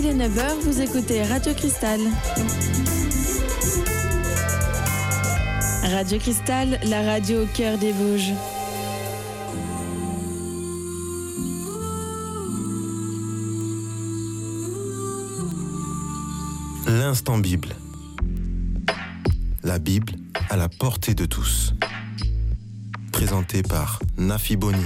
Il est 9h, vous écoutez Radio Cristal. Radio Cristal, la radio au cœur des Vosges. L'instant Bible. La Bible à la portée de tous. Présenté par Nafi Bonine.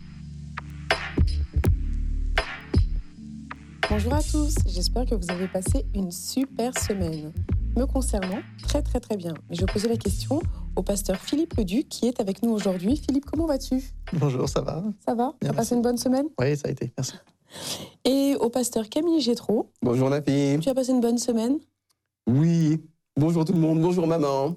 Bonjour à tous, j'espère que vous avez passé une super semaine. Me concernant, très bien. Mais je vais poser la question au pasteur Philippe Leduc qui est avec nous aujourd'hui. Philippe, comment vas-tu ? Bonjour, ça va ? Ça va ? Tu as Bien, passé une bonne semaine ? Oui, ça a été, merci. Et au pasteur Camille Gétraud. Bonjour Nafi. Tu as passé une bonne semaine ? Oui. Bonjour tout le monde, bonjour maman.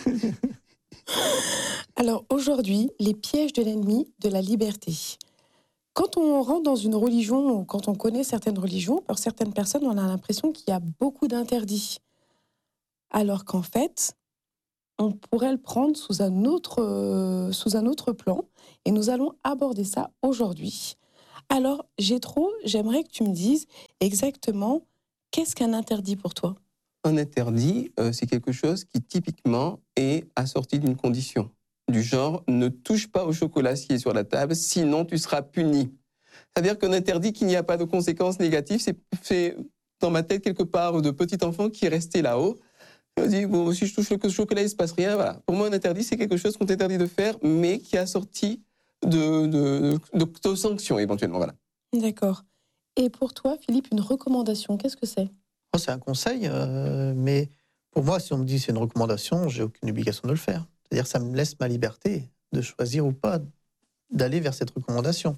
Alors aujourd'hui, les pièges de l'ennemi de la liberté. Quand on rentre dans une religion, ou quand on connaît certaines religions, pour certaines personnes, on a l'impression qu'il y a beaucoup d'interdits. Alors qu'en fait, on pourrait le prendre sous un autre plan. Et nous allons aborder ça aujourd'hui. Alors, Gétraud, j'aimerais que tu me dises exactement qu'est-ce qu'un interdit pour toi ? Un interdit, c'est quelque chose qui typiquement est assorti d'une condition. Du genre, ne touche pas au chocolassier sur la table, sinon tu seras puni. C'est-à-dire qu'un interdit qui n'y a pas de conséquences négatives, c'est dans ma tête quelque part de petit enfant qui est resté là-haut. Je me dis, bon, si je touche le chocolat, il ne se passe rien. Voilà. Pour moi, un interdit, c'est quelque chose qu'on t'interdit de faire, mais qui est assorti de sanctions éventuellement. Voilà. D'accord. Et pour toi, Philippe, une recommandation, qu'est-ce que c'est ? Oh, c'est un conseil, mais pour moi, si on me dit c'est une recommandation, j'ai aucune obligation de le faire. C'est-à-dire que ça me laisse ma liberté de choisir ou pas d'aller vers cette recommandation.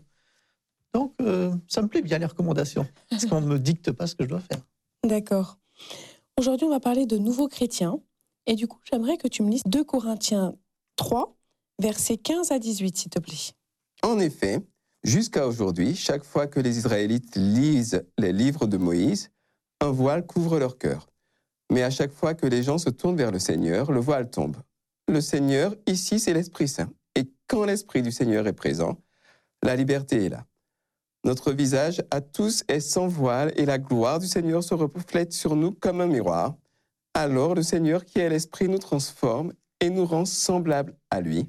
Donc, ça me plaît bien les recommandations, parce qu'on ne me dicte pas ce que je dois faire. D'accord. Aujourd'hui, on va parler de nouveaux chrétiens. Et du coup, j'aimerais que tu me lises 2 Corinthiens 3, versets 15 à 18, s'il te plaît. En effet, jusqu'à aujourd'hui, chaque fois que les Israélites lisent les livres de Moïse, un voile couvre leur cœur. Mais à chaque fois que les gens se tournent vers le Seigneur, le voile tombe. Le Seigneur, ici, c'est l'Esprit Saint. Et quand l'Esprit du Seigneur est présent, la liberté est là. Notre visage à tous est sans voile et la gloire du Seigneur se reflète sur nous comme un miroir. Alors le Seigneur qui est l'Esprit nous transforme et nous rend semblables à lui,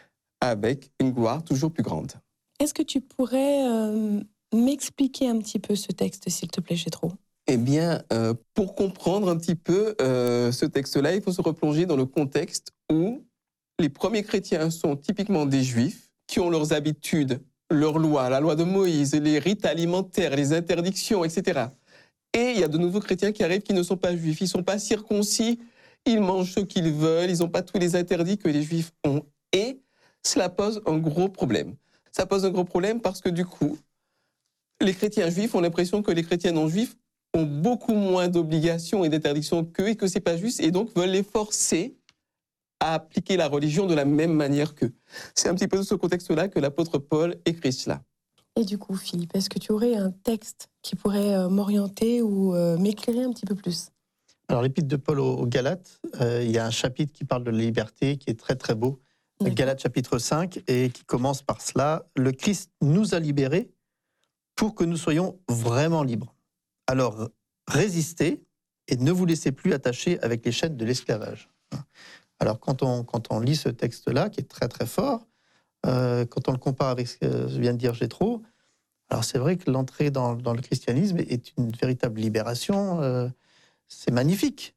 avec une gloire toujours plus grande. Est-ce que tu pourrais m'expliquer un petit peu ce texte, s'il te plaît, Gétraud ? Eh bien, pour comprendre un petit peu ce texte-là, il faut se replonger dans le contexte où les premiers chrétiens sont typiquement des Juifs qui ont leurs habitudes, leurs lois, la loi de Moïse, les rites alimentaires, les interdictions, etc. Et il y a de nouveaux chrétiens qui arrivent qui ne sont pas Juifs, ils ne sont pas circoncis, ils mangent ce qu'ils veulent, ils n'ont pas tous les interdits que les Juifs ont. Et cela pose un gros problème. Ça pose un gros problème parce que du coup, les chrétiens juifs ont l'impression que les chrétiens non juifs ont beaucoup moins d'obligations et d'interdictions qu'eux et que c'est pas juste et donc veulent les forcer à appliquer la religion de la même manière qu'eux. C'est un petit peu dans ce contexte-là que l'apôtre Paul écrit cela. Et du coup, Philippe, est-ce que tu aurais un texte qui pourrait m'orienter ou m'éclairer un petit peu plus ? Alors, l'épître de Paul aux Galates, il y a un chapitre qui parle de la liberté qui est très beau. Galates chapitre 5 et qui commence par cela. Le Christ nous a libérés pour que nous soyons vraiment libres. Alors, résistez et ne vous laissez plus attacher avec les chaînes de l'esclavage. Alors, quand on lit ce texte-là, qui est très fort, quand on le compare avec ce que vient de dire Gétraud, alors c'est vrai que l'entrée dans le christianisme est une véritable libération. C'est magnifique.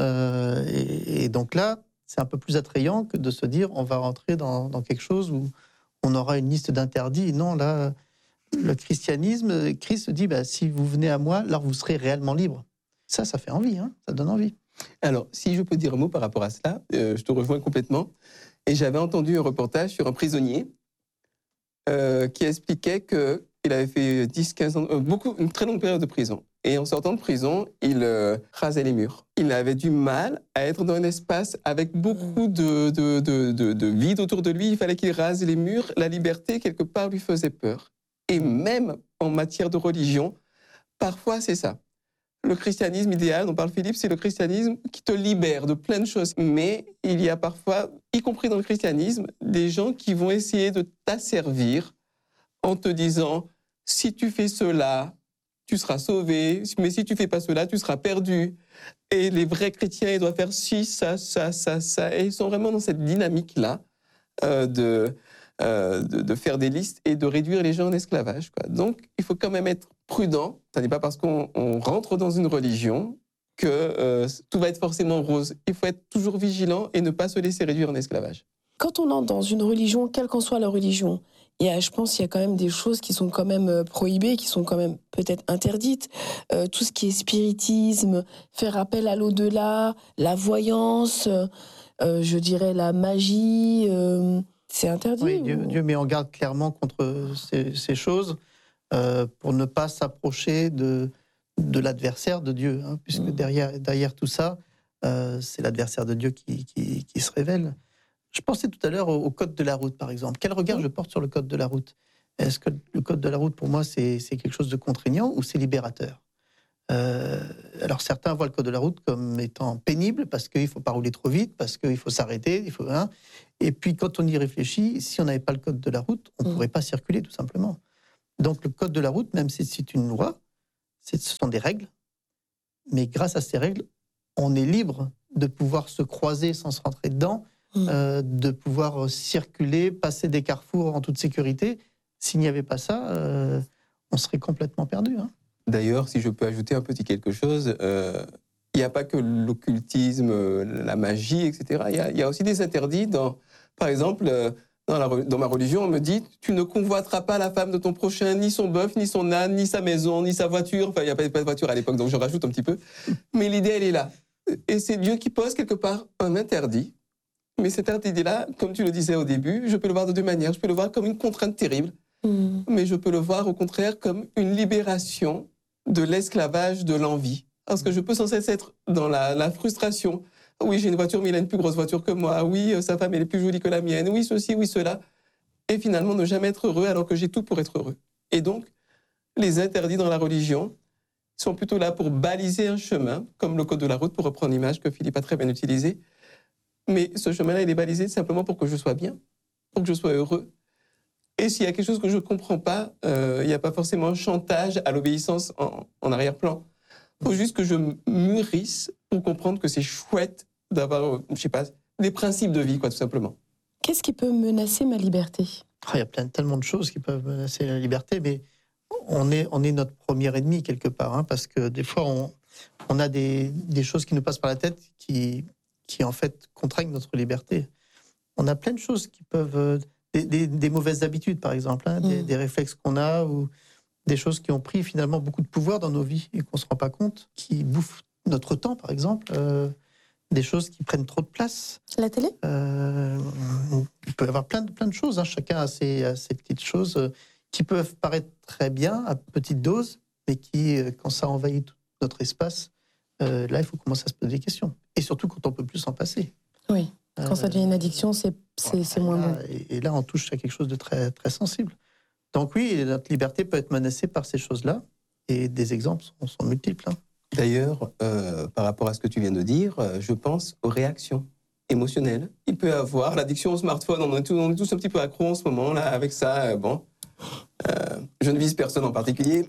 Et donc là, c'est un peu plus attrayant que de se dire on va rentrer dans quelque chose où on aura une liste d'interdits. Non, là... Le christianisme, Christ dit, si vous venez à moi, là, vous serez réellement libre. Ça fait envie, ça donne envie. Alors, si je peux dire un mot par rapport à cela, je te rejoins complètement. Et j'avais entendu un reportage sur un prisonnier qui expliquait qu'il avait fait 10-15 ans, une très longue période de prison. Et en sortant de prison, il rasait les murs. Il avait du mal à être dans un espace avec beaucoup de vide autour de lui. Il fallait qu'il rase les murs. La liberté, quelque part, lui faisait peur. Et même en matière de religion, parfois c'est ça. Le christianisme idéal, dont parle Philippe, c'est le christianisme qui te libère de plein de choses. Mais il y a parfois, y compris dans le christianisme, des gens qui vont essayer de t'asservir en te disant « si tu fais cela, tu seras sauvé, mais si tu fais pas cela, tu seras perdu. Et les vrais chrétiens, ils doivent faire ci, ça. Et ils sont vraiment dans cette dynamique-là de faire des listes et de réduire les gens en esclavage, quoi. Donc, il faut quand même être prudent. Ce n'est pas parce qu'on rentre dans une religion que tout va être forcément rose. Il faut être toujours vigilant et ne pas se laisser réduire en esclavage. Quand on entre dans une religion, quelle qu'en soit la religion, je pense qu'il y a quand même des choses qui sont quand même prohibées, qui sont quand même peut-être interdites. Tout ce qui est spiritisme, faire appel à l'au-delà, la voyance, je dirais la magie, c'est interdit. Oui, Dieu met en garde clairement contre ces choses pour ne pas s'approcher de l'adversaire de Dieu, hein, puisque derrière tout ça, c'est l'adversaire de Dieu qui se révèle. Je pensais tout à l'heure au code de la route, par exemple. Quel regard je porte sur le code de la route? Est-ce que le code de la route, pour moi, c'est quelque chose de contraignant ou c'est libérateur? Alors certains voient le code de la route comme étant pénible parce qu'il ne faut pas rouler trop vite, parce qu'il faut s'arrêter, et puis quand on y réfléchit, si on n'avait pas le code de la route, on ne pourrait pas circuler tout simplement. Donc le code de la route, même si c'est une loi, ce sont des règles, mais grâce à ces règles, on est libre de pouvoir se croiser sans se rentrer dedans, de pouvoir circuler, passer des carrefours en toute sécurité. S'il n'y avait pas ça, on serait complètement perdu, hein. D'ailleurs, si je peux ajouter un petit quelque chose, il n'y a pas que l'occultisme, la magie, etc. Il y a aussi des interdits. Par exemple, dans ma religion, on me dit « Tu ne convoiteras pas la femme de ton prochain, ni son bœuf, ni son âne, ni sa maison, ni sa voiture. » Enfin, il n'y a pas de voiture à l'époque, donc je rajoute un petit peu. Mais l'idée, elle est là. Et c'est Dieu qui pose quelque part un interdit. Mais cet interdit-là, comme tu le disais au début, je peux le voir de deux manières. Je peux le voir comme une contrainte terrible, mais je peux le voir au contraire comme une libération de l'esclavage de l'envie. Parce que je peux sans cesse être dans la frustration. Oui, j'ai une voiture, mais il a une plus grosse voiture que moi. Oui, sa femme, elle est plus jolie que la mienne. Oui, ceci, oui, cela. Et finalement, ne jamais être heureux alors que j'ai tout pour être heureux. Et donc, les interdits dans la religion sont plutôt là pour baliser un chemin, comme le code de la route, pour reprendre l'image que Philippe a très bien utilisée. Mais ce chemin-là, il est balisé simplement pour que je sois bien, pour que je sois heureux. Et s'il y a quelque chose que je ne comprends pas, il n'y a pas forcément un chantage à l'obéissance en arrière-plan. Il faut juste que je mûrisse pour comprendre que c'est chouette d'avoir, je sais pas, des principes de vie, quoi, tout simplement. Qu'est-ce qui peut menacer ma liberté? Il y a tellement de choses qui peuvent menacer la liberté, mais on est notre premier ennemi quelque part, hein, parce que des fois, on a des choses qui nous passent par la tête qui en fait contraignent notre liberté. On a plein de choses qui peuvent... Des mauvaises habitudes, par exemple, hein, des réflexes qu'on a, ou des choses qui ont pris finalement beaucoup de pouvoir dans nos vies et qu'on ne se rend pas compte, qui bouffent notre temps, par exemple, des choses qui prennent trop de place. La télé? Il peut y avoir plein de choses, hein. Chacun a ses petites choses qui peuvent paraître très bien à petite dose, mais qui, quand ça envahit tout notre espace, là, il faut commencer à se poser des questions. Et surtout quand on ne peut plus s'en passer. Oui, quand ça devient une addiction, c'est moins bon. Et là, on touche à quelque chose de très, très sensible. Donc oui, notre liberté peut être menacée par ces choses-là, et des exemples sont multiples, hein. D'ailleurs, par rapport à ce que tu viens de dire, je pense aux réactions émotionnelles. Il peut y avoir l'addiction au smartphone, on est tous un petit peu accros en ce moment, là, avec ça, bon. Je ne vise personne en particulier,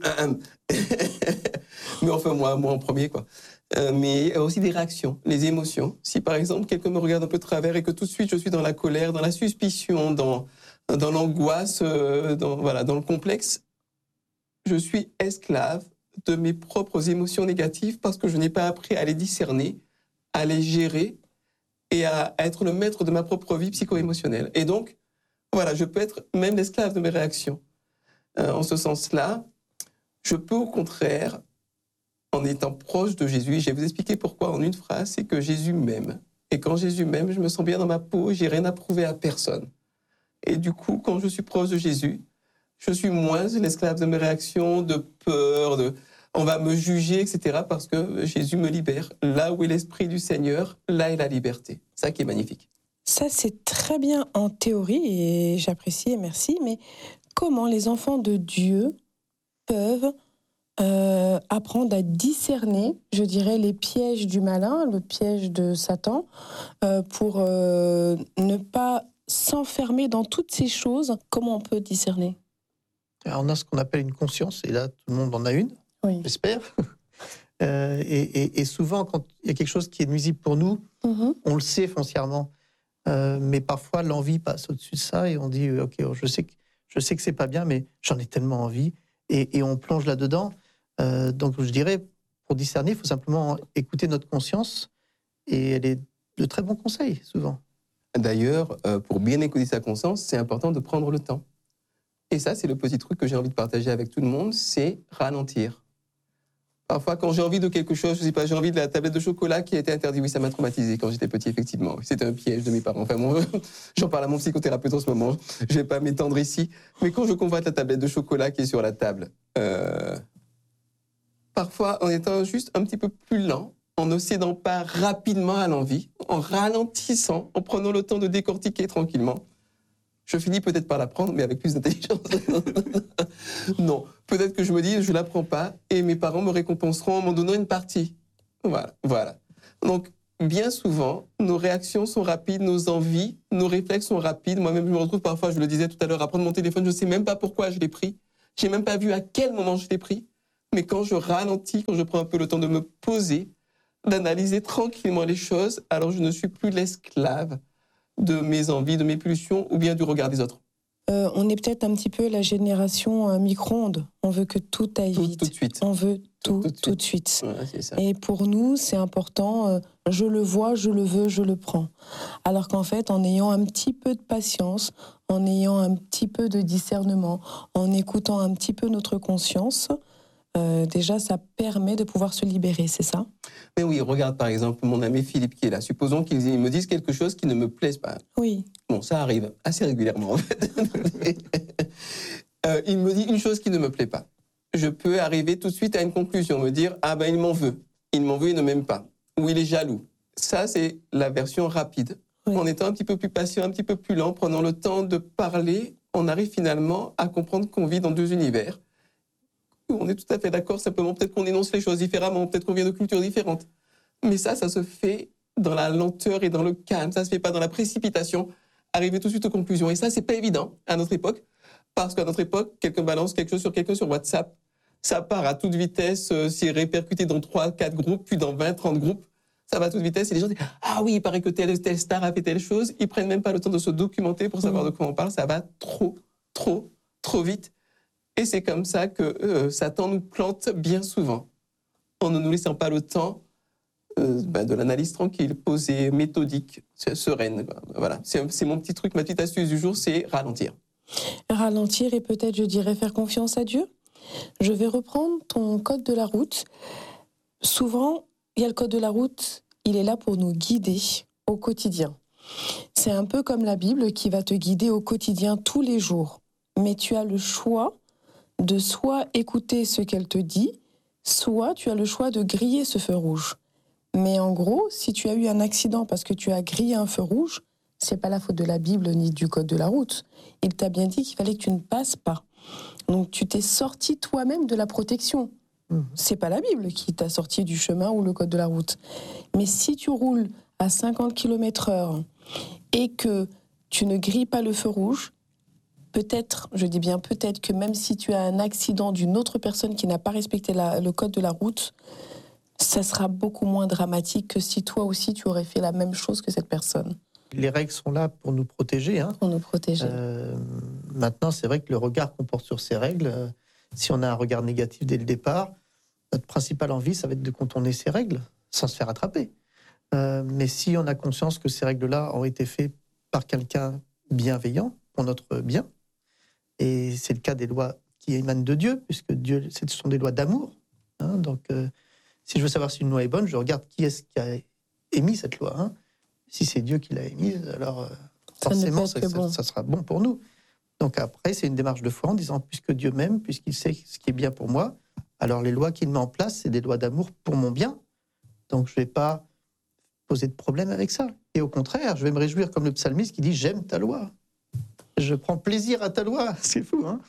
mais enfin moi en premier, quoi. Mais il y a aussi des réactions, les émotions. Si par exemple quelqu'un me regarde un peu de travers et que tout de suite je suis dans la colère, dans la suspicion, dans l'angoisse, dans le complexe, je suis esclave de mes propres émotions négatives parce que je n'ai pas appris à les discerner, à les gérer et à être le maître de ma propre vie psycho-émotionnelle. Et donc, voilà, je peux être même l'esclave de mes réactions. En ce sens-là, je peux au contraire, en étant proche de Jésus, je vais vous expliquer pourquoi en une phrase, c'est que Jésus m'aime. Et quand Jésus m'aime, je me sens bien dans ma peau, j'ai rien à prouver à personne. Et du coup, quand je suis proche de Jésus, je suis moins l'esclave de mes réactions, de peur, on va me juger, etc. parce que Jésus me libère. Là où est l'Esprit du Seigneur, là est la liberté. Ça qui est magnifique. Ça, c'est très bien en théorie, et j'apprécie et merci, mais comment les enfants de Dieu peuvent apprendre à discerner, je dirais, les pièges du malin, le piège de Satan, pour ne pas s'enfermer dans toutes ces choses? Comment on peut discerner? Alors, on a ce qu'on appelle une conscience, et là, tout le monde en a une. Oui. j'espère. Et souvent, quand il y a quelque chose qui est nuisible pour nous, on le sait foncièrement. Mais parfois, l'envie passe au-dessus de ça et on dit ok, je sais que c'est pas bien, mais j'en ai tellement envie. Et on plonge là-dedans. Donc, je dirais, pour discerner, il faut simplement écouter notre conscience. Et elle est de très bons conseils, souvent. D'ailleurs, pour bien écouter sa conscience, c'est important de prendre le temps. Et ça, c'est le petit truc que j'ai envie de partager avec tout le monde, c'est ralentir. Parfois, quand j'ai envie de quelque chose, je sais pas, j'ai envie de la tablette de chocolat qui a été interdite. Oui, ça m'a traumatisé quand j'étais petit, effectivement. C'était un piège de mes parents. Enfin, j'en parle à mon psychothérapeute en ce moment. Je vais pas m'étendre ici. Mais quand je convoite la tablette de chocolat qui est sur la table, parfois, en étant juste un petit peu plus lent, en ne cédant pas rapidement à l'envie, en ralentissant, en prenant le temps de décortiquer tranquillement, je finis peut-être par la prendre, mais avec plus d'intelligence. Non, peut-être que je me dis, je la prends pas, et mes parents me récompenseront en m'en donnant une partie. Voilà. Donc, bien souvent, nos réactions sont rapides, nos envies, nos réflexes sont rapides. Moi-même, je me retrouve parfois, je le disais tout à l'heure, à prendre mon téléphone, je ne sais même pas pourquoi je l'ai pris. Je n'ai même pas vu à quel moment je l'ai pris. Mais quand je ralentis, quand je prends un peu le temps de me poser, d'analyser tranquillement les choses, alors je ne suis plus l'esclave de mes envies, de mes pulsions ou bien du regard des autres. On est peut-être un petit peu la génération micro-ondes. On veut que tout aille vite. Tout de suite. On veut tout de suite. Ouais, c'est ça. Et pour nous, c'est important, je le vois, je le veux, je le prends. Alors qu'en fait, en ayant un petit peu de patience, en ayant un petit peu de discernement, en écoutant un petit peu notre conscience, déjà, ça permet de pouvoir se libérer, c'est ça? Mais oui, regarde par exemple mon ami Philippe qui est là. Supposons qu'il me dise quelque chose qui ne me plaise pas. Oui. Bon, ça arrive assez régulièrement en fait. Il me dit une chose qui ne me plaît pas. Je peux arriver tout de suite à une conclusion, me dire « Ah ben il m'en veut, il ne m'aime pas. » Ou il est jaloux. Ça, c'est la version rapide. Oui. En étant un petit peu plus patient, un petit peu plus lent, prenant le temps de parler, on arrive finalement à comprendre qu'on vit dans deux univers. On est tout à fait d'accord, simplement peut-être qu'on énonce les choses différemment, peut-être qu'on vient de cultures différentes. Mais ça se fait dans la lenteur et dans le calme, ça se fait pas dans la précipitation, arriver tout de suite aux conclusions. Et ça, c'est pas évident à notre époque, parce qu'à notre époque, quelqu'un balance quelque chose sur quelqu'un sur WhatsApp, ça part à toute vitesse, c'est répercuté dans 3-4 groupes, puis dans 20-30 groupes, ça va à toute vitesse, et les gens disent « Ah oui, il paraît que telle star a fait telle chose », ils prennent même pas le temps de se documenter pour savoir de quoi on parle, ça va trop vite. Et c'est comme ça que Satan nous plante bien souvent, en ne nous laissant pas le temps de l'analyse tranquille, posée, méthodique, sereine. Voilà, c'est mon petit truc, ma petite astuce du jour, c'est ralentir. Ralentir et peut-être, je dirais, faire confiance à Dieu. Je vais reprendre ton code de la route. Souvent, il y a le code de la route, il est là pour nous guider au quotidien. C'est un peu comme la Bible qui va te guider au quotidien tous les jours. Mais tu as le choix de soit écouter ce qu'elle te dit, soit tu as le choix de griller ce feu rouge. Mais en gros, si tu as eu un accident parce que tu as grillé un feu rouge, c'est pas la faute de la Bible ni du code de la route. Il t'a bien dit qu'il fallait que tu ne passes pas. Donc tu t'es sorti toi-même de la protection. C'est pas la Bible qui t'a sorti du chemin ou le code de la route. Mais si tu roules à 50 km/h et que tu ne grilles pas le feu rouge, peut-être, je dis bien peut-être, que même si tu as un accident d'une autre personne qui n'a pas respecté le code de la route, ça sera beaucoup moins dramatique que si toi aussi tu aurais fait la même chose que cette personne. Les règles sont là pour nous protéger. Hein. Pour nous protéger. Maintenant, c'est vrai que le regard qu'on porte sur ces règles, si on a un regard négatif dès le départ, notre principale envie, ça va être de contourner ces règles sans se faire attraper. Mais si on a conscience que ces règles-là ont été faites par quelqu'un bienveillant, pour notre bien, et c'est le cas des lois qui émanent de Dieu, puisque Dieu, ce sont des lois d'amour. Hein, donc, si je veux savoir si une loi est bonne, je regarde qui est-ce qui a émis cette loi. Hein. Si c'est Dieu qui l'a émise, alors forcément, ça sera bon pour nous. Donc après, c'est une démarche de foi en disant, puisque Dieu m'aime, puisqu'il sait ce qui est bien pour moi, alors les lois qu'il met en place, c'est des lois d'amour pour mon bien. Donc je ne vais pas poser de problème avec ça. Et au contraire, je vais me réjouir comme le psalmiste qui dit « J'aime ta loi ». Je prends plaisir à ta loi. C'est fou, hein.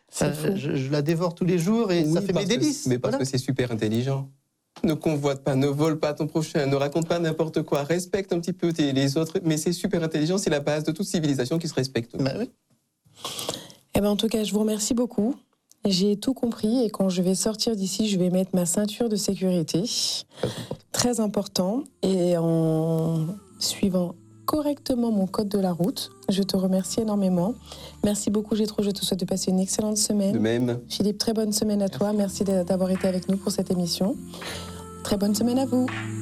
Je la dévore tous les jours et ça fait mes délices. Mais parce que c'est super intelligent. Ne convoite pas, ne vole pas ton prochain, ne raconte pas n'importe quoi, respecte un petit peu les autres, mais c'est super intelligent, c'est la base de toute civilisation qui se respecte. Bah oui. Eh ben, en tout cas, je vous remercie beaucoup. J'ai tout compris et quand je vais sortir d'ici, je vais mettre ma ceinture de sécurité. Très important. Et en suivant correctement mon code de la route. Je te remercie énormément. Merci beaucoup, Jétro. Je te souhaite de passer une excellente semaine. De même. Philippe, très bonne semaine à toi. Merci d'avoir été avec nous pour cette émission. Très bonne semaine à vous.